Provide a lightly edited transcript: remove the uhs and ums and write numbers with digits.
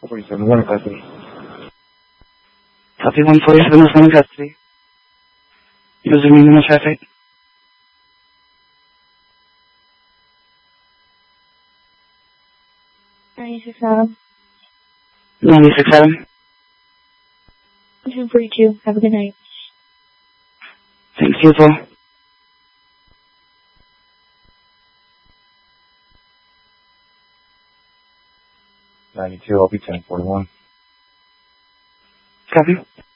47, custody. Copy 147 is in custody. User meeting the traffic. 96.7. 96.7. 242. Have a good night. Thanks, you as well. 92, I'll be 1041. Copy.